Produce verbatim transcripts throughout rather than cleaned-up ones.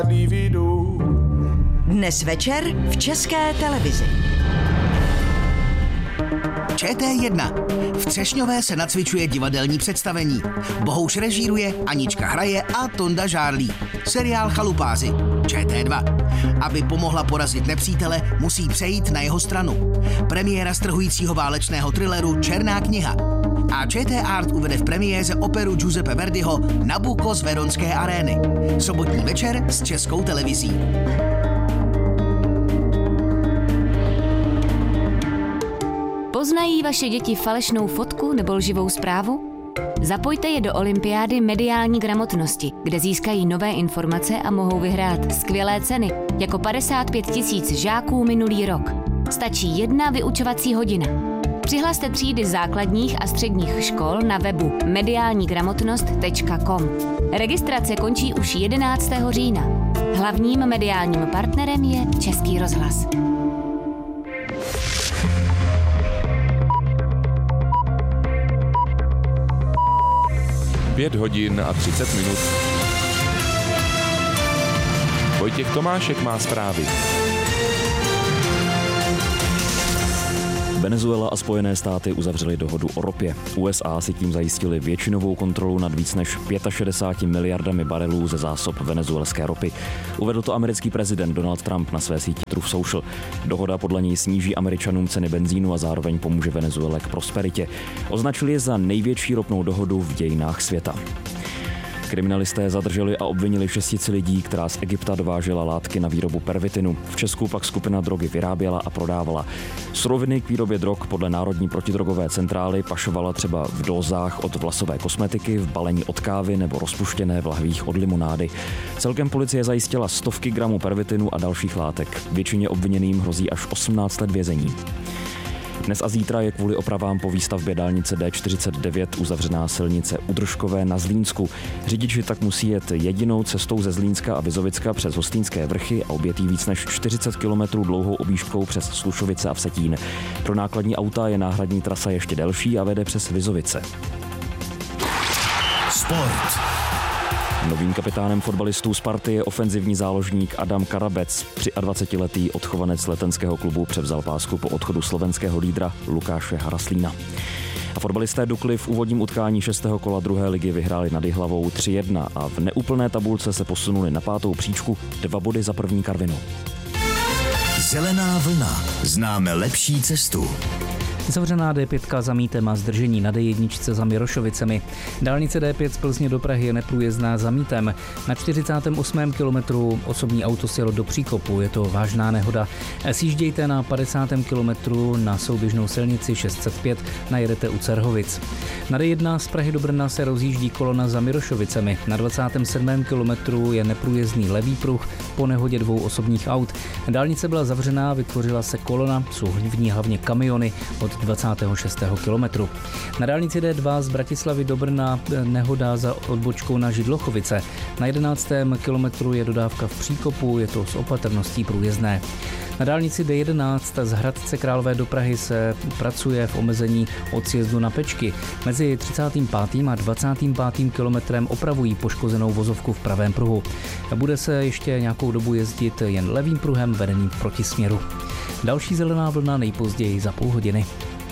Dnes večer v České televizi. Č T jedna. V Třešňové se nacvičuje divadelní představení. Bohouš režíruje, Anička hraje a Tonda žárlí. Seriál Chalupáři. Č T dva. Aby pomohla porazit nepřítele, musí přejít na jeho stranu. Premiéra strhujícího válečného thrilleru Černá kniha. A Č T Art uvede v premiéře operu Giuseppe Verdiho Nabucco z Veronské arény. Sobotní večer s Českou televizí. Poznají vaše děti falešnou fotku nebo lživou zprávu? Zapojte je do olympiády mediální gramotnosti, kde získají nové informace a mohou vyhrát skvělé ceny, jako padesát pět tisíc žáků minulý rok. Stačí jedna vyučovací hodina. Přihlaste třídy základních a středních škol na webu mediální gramotnost tečka com. Registrace končí už jedenáctého října. Hlavním mediálním partnerem je Český rozhlas. Pět hodin a třicet minut. Vojtěch Tomášek má zprávy. Venezuela a Spojené státy uzavřely dohodu o ropě. U S A si tím zajistili většinovou kontrolu nad víc než šedesáti pěti miliardami barelů ze zásob venezuelské ropy. Uvedl to americký prezident Donald Trump na své síti Truth Social. Dohoda podle něj sníží Američanům ceny benzínu a zároveň pomůže Venezuele k prosperitě. Označili je za největší ropnou dohodu v dějinách světa. Kriminalisté zadrželi a obvinili šestici lidí, která z Egypta dovážela látky na výrobu pervitinu. V Česku pak skupina drogy vyráběla a prodávala. Suroviny k výrobě drog podle Národní protidrogové centrály pašovala třeba v dózách od vlasové kosmetiky, v balení od kávy nebo rozpuštěné v lahvích od limonády. Celkem policie zajistila stovky gramů pervitinu a dalších látek. Většině obviněným hrozí až osmnáct let vězení. Dnes a zítra je kvůli opravám po výstavbě dálnice D čtyřicet devět uzavřená silnice u Držkové na Zlínsku. Řidiči tak musí jet jedinou cestou ze Zlínska a Vizovicka přes Hostýnské vrchy a objetí víc než čtyřicet kilometrů dlouhou objížďkou přes Slušovice a Vsetín. Pro nákladní auta je náhradní trasa ještě delší a vede přes Vizovice. Sport. Novým kapitánem fotbalistů Sparty je ofenzivní záložník Adam Karabec. dvacetiletý odchovanec letenského klubu převzal pásku po odchodu slovenského lídra Lukáše Haraslína. A fotbalisté Dukly v úvodním utkání šestého kola druhé ligy vyhráli nad Jihlavou tři jedna a v neúplné tabulce se posunuli na pátou příčku, dva body za první Karvinou. Zelená vlna. Známe lepší cestu. Zavřená D pět za Mítem a zdržení na D jedna za Mirošovicemi. Dálnice D pět z Plzně do Prahy je neprůjezdná za Mítem. Na čtyřicátém osmém kilometru osobní auto sjelo do příkopu, je to vážná nehoda. Sjíždějte na padesátém kilometru na souběžnou silnici šest set pět, najedete u Cerhovic. Na D jedna z Prahy do Brna se rozjíždí kolona za Mirošovicemi. Na dvacátém sedmém kilometru je neprůjezdný levý pruh po nehodě dvou osobních aut. Dálnice byla zavřená, vytvořila se kolona, jsou v ní hlavně kamiony od dvacátého šestého kilometru. Na dálnici D dva z Bratislavy do Brna nehoda za odbočkou na Židlochovice. Na jedenáctém kilometru je dodávka v příkopu, je to s opatrností průjezdné. Na dálnici D jedenáct z Hradce Králové do Prahy se pracuje v omezení od sjezdu na Pečky. Mezi třicátým pátým a dvacátým pátým kilometrem opravují poškozenou vozovku v pravém pruhu. Bude se ještě nějakou dobu jezdit jen levým pruhem vedeným v protisměru. Další zelená vlna nejpozději za půl hodiny.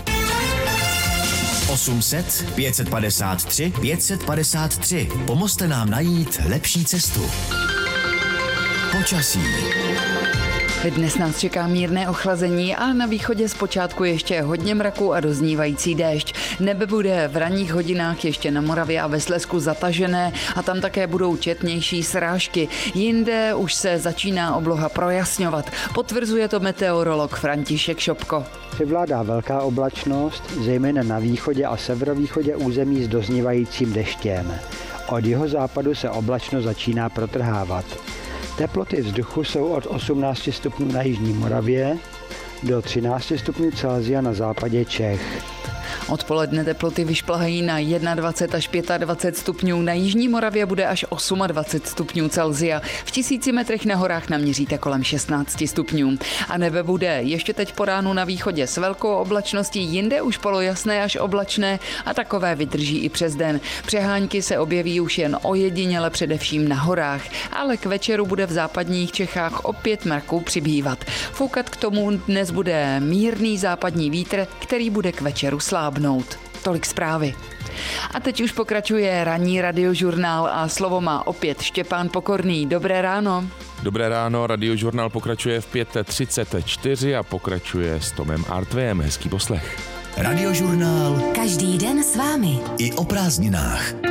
osm set, pět set padesát tři, pět set padesát tři. Pomozte nám najít lepší cestu. Počasí. Dnes nás čeká mírné ochlazení a na východě zpočátku ještě hodně mraku a doznívající déšť. Nebe bude v ranních hodinách ještě na Moravě a ve Slezsku zatažené a tam také budou četnější srážky. Jinde už se začíná obloha projasňovat. Potvrzuje to meteorolog František Šopko. Převládá velká oblačnost, zejména na východě a severovýchodě území s doznívajícím deštěm. Od jihozápadu se oblačnost začíná protrhávat. Teploty vzduchu jsou od osmnácti stupňů na jižní Moravě do třinácti stupňů Celsia na západě Čech. Odpoledne teploty vyšplhají na dvacet jedna až dvacet pět stupňů, na jižní Moravě bude až dvacet osm stupňů Celsia, v tisíci metrech na horách naměříte kolem šestnáct stupňů. A nebe bude ještě teď po ránu na východě s velkou oblačností, jinde už polojasné až oblačné a takové vydrží i přes den. Přehánky se objeví už jen ojediněle především na horách, ale k večeru bude v západních Čechách opět mraků přibývat. Foukat k tomu dnes bude mírný západní vítr, který bude k večeru slábnout. Tolik zprávy. A teď už pokračuje ranní radiožurnál a slovo má opět Štěpán Pokorný. Dobré ráno. Dobré ráno, radiožurnál pokračuje v pět třicet čtyři a pokračuje s Tomem Artvem. Hezký poslech. Radiožurnál. Každý den s vámi. I o prázdninách.